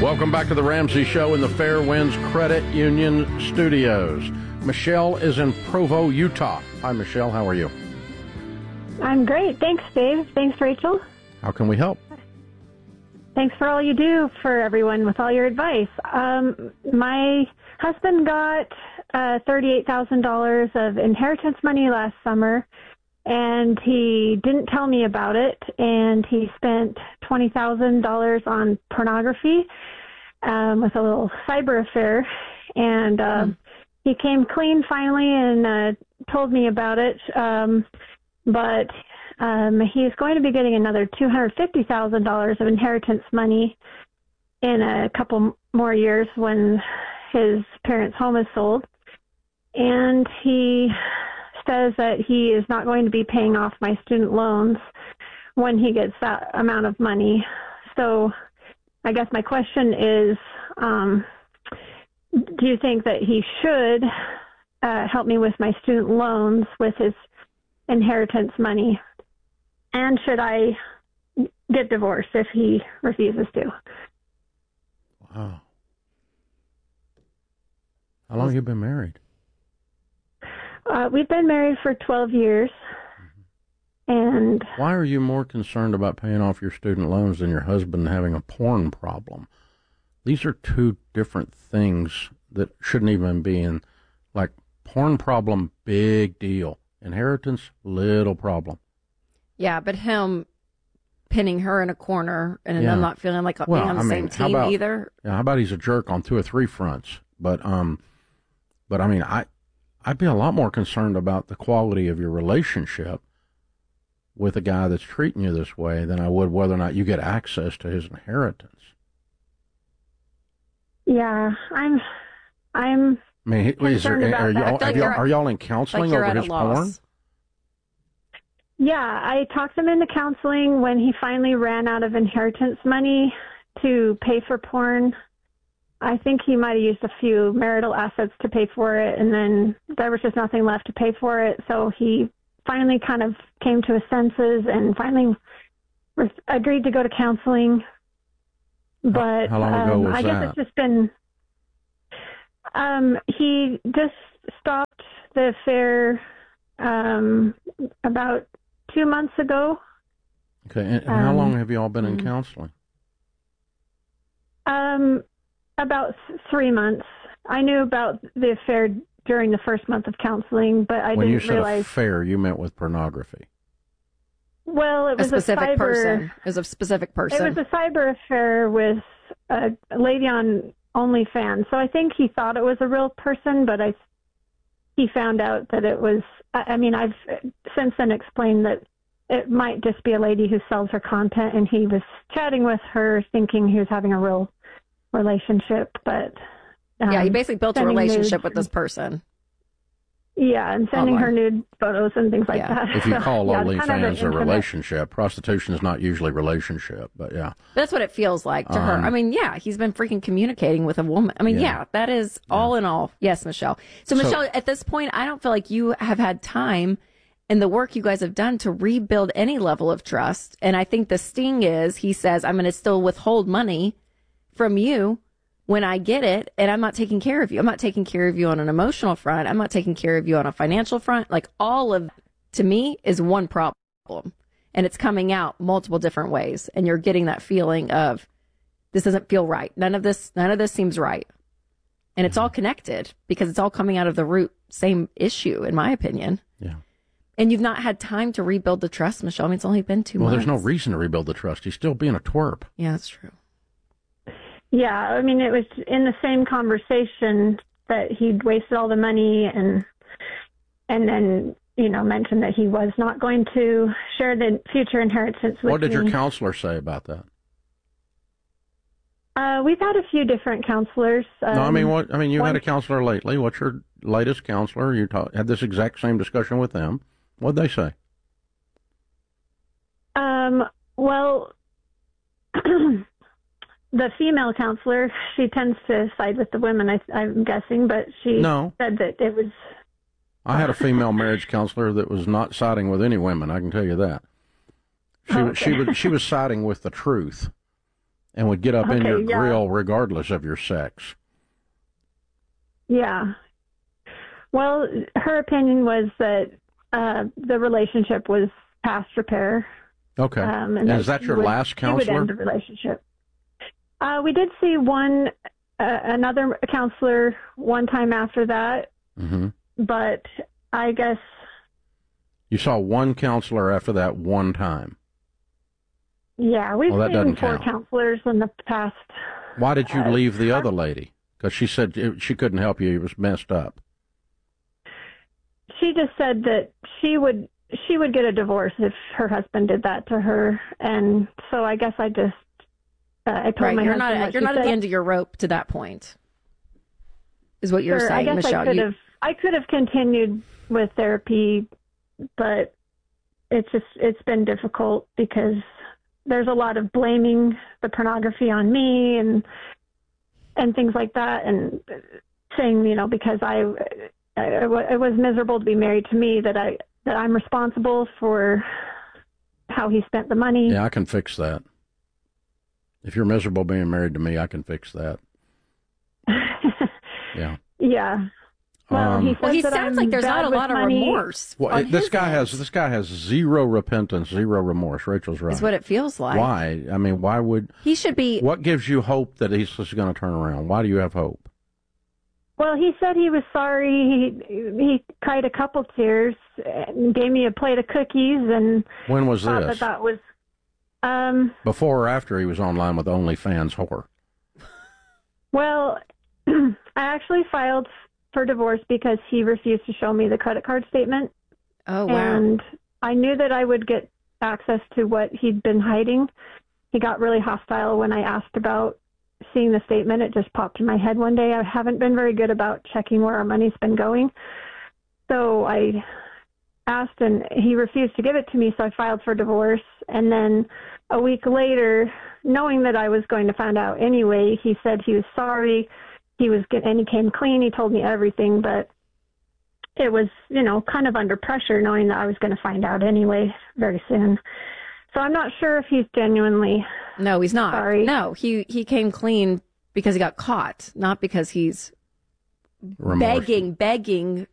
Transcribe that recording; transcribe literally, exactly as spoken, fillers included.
Welcome back to the Ramsey Show in the Fairwinds Credit Union Studios. Michelle is in Provo, Utah. Hi, Michelle. How are you? I'm great. Thanks, Dave. Thanks, Rachel. How can we help? Thanks for all you do for everyone with all your advice. Um, my husband got uh, thirty-eight thousand dollars of inheritance money last summer, and he didn't tell me about it, and he spent twenty thousand dollars on pornography um, with a little cyber affair, and uh, mm. he came clean finally and uh, told me about it, um, but um, he's going to be getting another two hundred fifty thousand dollars of inheritance money in a couple more years when his parents' home is sold, and he says that he is not going to be paying off my student loans when he gets that amount of money. So I guess my question is, um, do you think that he should uh, help me with my student loans with his inheritance money? And should I get divorced if he refuses to? Wow. How long have you been married? Uh, we've been married for twelve years. And why are you more concerned about paying off your student loans than your husband having a porn problem? These are two different things that shouldn't even be in. Like, porn problem, big deal. Inheritance, little problem. Yeah, but him pinning her in a corner and yeah. I'm not feeling like well, being on the I same mean, team about, either. Yeah, how about he's a jerk on two or three fronts? But um, but I mean, I I'd be a lot more concerned about the quality of your relationship with a guy that's treating you this way than I would whether or not you get access to his inheritance. Yeah, I'm. I'm. I mean, is there, are, y'all, like y'all, are y'all in counseling like over his porn? Yeah, I talked him into counseling when he finally ran out of inheritance money to pay for porn. I think he might have used a few marital assets to pay for it, and then there was just nothing left to pay for it. So he finally kind of came to his senses and finally re- agreed to go to counseling. But how long ago um, was I guess that? it's just been. Um, he just stopped the affair um, about two months ago. Okay, and, and um, how long have you all been in counseling? Um, about th- three months. I knew about the affair during the first month of counseling, but I when didn't you said realize. Affair, you meant with pornography. Well, it a was specific a cyber, person. It was a specific person. It was a cyber affair with a lady on OnlyFans. So I think he thought it was a real person, but I he found out that it was. I mean, I've since then explained that it might just be a lady who sells her content, and he was chatting with her thinking he was having a real relationship, but um, yeah, he basically built a relationship nudes. with this person. Yeah, and sending Online. her nude photos and things like Yeah. that. If you So, call yeah, it's kind of an OnlyFans a intimate- relationship, prostitution is not usually relationship, but yeah. That's what it feels like to Um, her. I mean, yeah, he's been freaking communicating with a woman. I mean, Yeah. yeah, that is all in all. Yes, Michelle. So, So- Michelle, at this point, I don't feel like you have had time in the work you guys have done to rebuild any level of trust. And I think the sting is he says, I'm going to still withhold money from you when I get it, and I'm not taking care of you. I'm not taking care of you on an emotional front. I'm not taking care of you on a financial front. Like, all of, to me, is one problem. And it's coming out multiple different ways. And you're getting that feeling of, this doesn't feel right. None of this, none of this seems right. And it's all connected because it's all coming out of the root same issue, in my opinion. Yeah. And you've not had time to rebuild the trust, Michelle. I mean, it's only been two Well, months. there's no reason to rebuild the trust. He's still being a twerp. Yeah, that's true. Yeah, I mean, it was in the same conversation that he'd wasted all the money and and then, you know, mentioned that he was not going to share the future inheritance with me. What did your counselor say about that? Uh, we've had a few different counselors. Um, no, I mean, what? I mean, you one, had a counselor lately. What's your latest counselor? You ta- had this exact same discussion with them. What'd they say? Um, well, the female counselor, she tends to side with the women, I, I'm guessing, but she No. said that it was... I had a female marriage counselor that was not siding with any women. I can tell you that. She Oh, was she okay. was she was siding with the truth, and would get up Okay, in your yeah. grill regardless of your sex. Yeah. Well, her opinion was that uh, the relationship was past repair. Okay. Um, and and is that she your would- last she counselor? would end the relationship. Uh, we did see one, uh, another counselor one time after that, Mm-hmm. but I guess, You saw one counselor after that one time. yeah, we've Well, that seen doesn't four count. counselors in the past. Why did you Uh, leave the other lady? Because she said it- she couldn't help you. It was messed up. She just said that she would she would get a divorce if her husband did that to her, and so I guess I just uh, I told Right. my You're husband not what you're she not at said. the end of your rope to that point. Is what you're Sure, I saying, guess Michelle. I could You- have I could have continued with therapy, but it's just it's been difficult because there's a lot of blaming the pornography on me and and things like that, and saying, you know, because I, I it was miserable to be married to me, that I that I'm responsible for how he spent the money. Yeah, I can fix that. If you're miserable being married to me, I can fix that. Yeah. Yeah. Well, Um, he says well, he that sounds I'm like there's bad not a with lot of money. remorse. Well, on it- this his guy end, has this guy has zero repentance, zero remorse. Rachel's right. is what it feels like. Why? I mean, why would He should be. what gives you hope that he's just going to turn around? Why do you have hope? Well, he said he was sorry. He he cried a couple tears and gave me a plate of cookies and When was thought this? that that was um Before or after he was online with OnlyFans whore? well, I actually filed for divorce because he refused to show me the credit card statement. Oh wow. And I knew that I would get access to what he'd been hiding. He got really hostile when I asked about seeing the statement. It just popped in my head one day. I haven't been very good about checking where our money's been going. So I asked, and he refused to give it to me, so I filed for divorce. And then a week later, knowing that I was going to find out anyway, he said he was sorry. He was get, and he came clean. He told me everything, but it was, you know, kind of under pressure knowing that I was going to find out anyway very soon. So I'm not sure if he's genuinely No, he's not. sorry. No, he he came clean because he got caught, not because he's Remorse. begging, begging